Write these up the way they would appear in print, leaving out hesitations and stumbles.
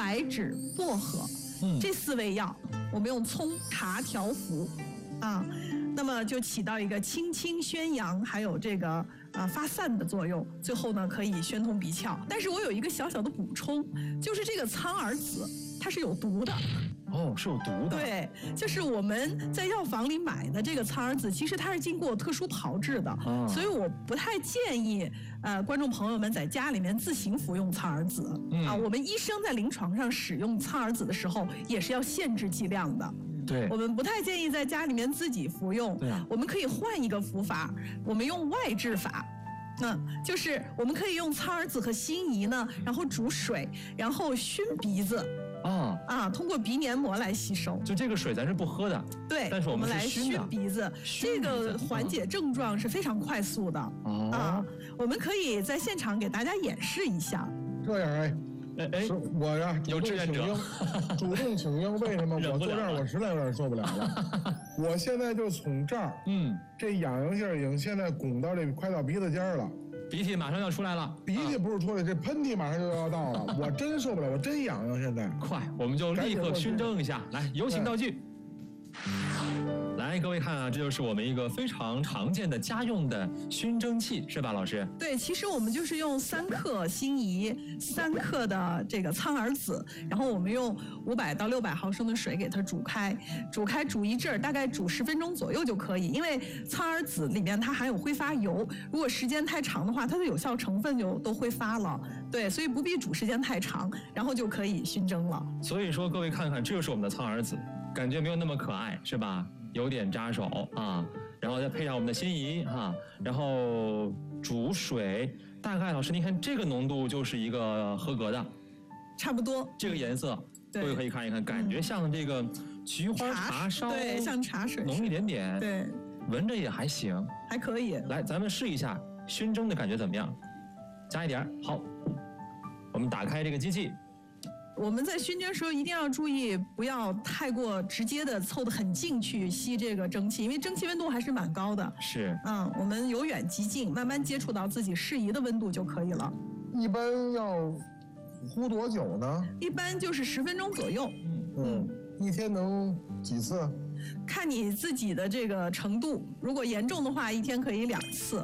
白芷、薄荷，这4味药，我们用葱、茶调服，那么就起到一个清宣阳，还有这个发散的作用。最后呢，可以宣通鼻窍。但是我有一个小小的补充，就是这个苍耳子它是有毒的。 哦，是有毒的。 对，就是我们在药房里买的这个苍耳子，其实它是经过特殊炮制的，所以我不太建议观众朋友们在家里面自行服用苍耳子。我们医生在临床上使用苍耳子的时候，也是要限制剂量的。 对， 我们不太建议在家里面自己服用。 对啊， 我们可以换一个服法，我们用外治法。就是我们可以用苍耳子和辛夷呢，然后煮水，然后熏鼻子。通过鼻黏膜来吸收。 就这个水咱是不喝的， 对， 但是我们来熏鼻子，这个缓解症状是非常快速的。我们可以在现场给大家演示一下。 这样是我呀， 有志愿者， 主动请缨。为什么？我坐这儿我实在有点受不了了。我现在就从这儿，这痒性已经现在拱到快到鼻子尖了。 鼻涕马上要出来了， 鼻涕不是出来，这喷嚏马上就要到了，我真受不了，我真痒痒。现在快，我们就立刻熏蒸一下，来，有请道具。来，各位看啊，这就是我们一个非常常见的家用的熏蒸器，是吧，老师？ 对，其实我们就是用3克辛夷，3克的这个苍耳子，然后我们用500到600毫升的水给它煮开煮一阵儿，大概煮10分钟左右就可以。因为苍耳子里面它含有挥发油，如果时间太长的话，它的有效成分就都挥发了。对，所以不必煮时间太长，然后就可以熏蒸了。 所以说，各位看看，这就是我们的苍耳子，感觉没有那么可爱，是吧？有点扎手然后再配上我们的辛夷然后煮水，大概老师您看这个浓度就是一个合格的， 差不多。 这个颜色，各位可以看一看，感觉像这个菊花茶烧， 对，像茶水浓一点点， 对， 闻着也还行， 还可以。 来，咱们试一下熏蒸的感觉怎么样？加一点，好，我们打开这个机器。 我们在熏蒸的时候一定要注意，不要太过直接的凑得很近去吸这个蒸汽，因为蒸汽温度还是蛮高的。 是， 我们由远及近，慢慢接触到自己适宜的温度就可以了。 一般要呼多久呢？ 一般就是10分钟左右。 一天能几次？ 看你自己的这个程度，如果严重的话，一天可以2次。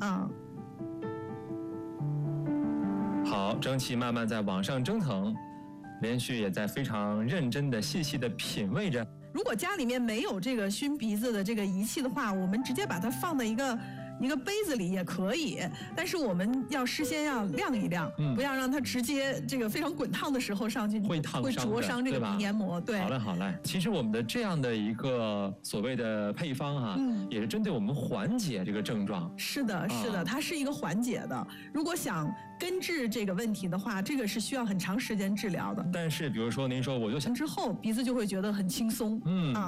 好，蒸汽慢慢在往上蒸腾。连续也在非常认真的、细细的品味着。 如果家里面没有这个熏鼻子的这个仪器的话，我们直接把它放在一个杯子里也可以，但是我们要事先要晾一晾，不要让它直接这个非常滚烫的时候上去，会灼伤这个鼻黏膜。对， 好嘞。其实我们的这样的一个所谓的配方也是针对我们缓解这个症状。 是的，它是一个缓解的。如果想根治这个问题的话，这个是需要很长时间治疗的。 但是比如说您说我就想之后鼻子就会觉得很轻松。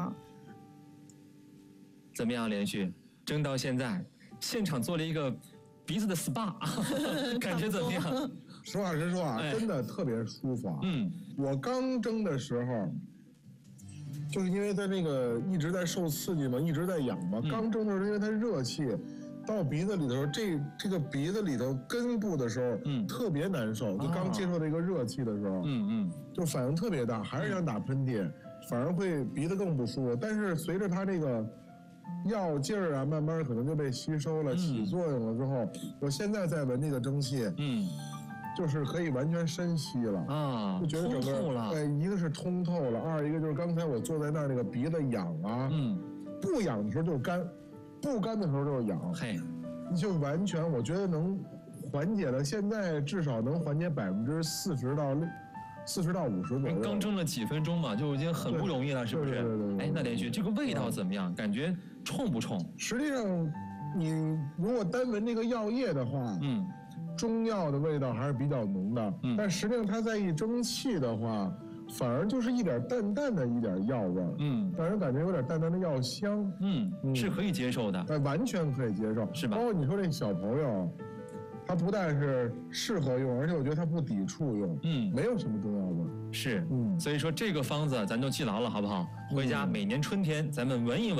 怎么样？连续蒸到现在。现场做了一个鼻子的 SPA， 感觉怎么样？ 实话实说真的特别舒服。我刚蒸的时候，就是因为它那个一直在受刺激嘛，一直在痒嘛。刚蒸的时候，因为它热气到鼻子里的时候，这个鼻子里头根部的时候，特别难受。就刚接受这个热气的时候，就反应特别大，还是想打喷嚏，反而会鼻子更不舒服。但是随着它这个药劲儿慢慢可能就被吸收了，起作用了之后，我现在在闻这个蒸汽，就是可以完全深吸了就觉得整个一个是通透了，二一个就是刚才我坐在那儿那个鼻子痒不痒的时候就是干，不干的时候就是痒，就完全我觉得能缓解了，现在至少能缓解40%到50%左右。 刚蒸了几分钟嘛，就已经很不容易了，是不是？ 对。 那连续这个味道怎么样？感觉冲不冲？ 实际上，你如果单闻这个药液的话，中药的味道还是比较浓的。但实际上它在一蒸汽的话，反而就是一点淡淡的一点药味儿。让人感觉有点淡淡的药香。 是可以接受的。 完全可以接受， 是吧？ 包括你说这小朋友。它不但是适合用，而且我觉得它不抵触用，没有什么中药味。 是，所以说这个方子咱就记牢了，好不好？回家每年春天咱们闻一闻。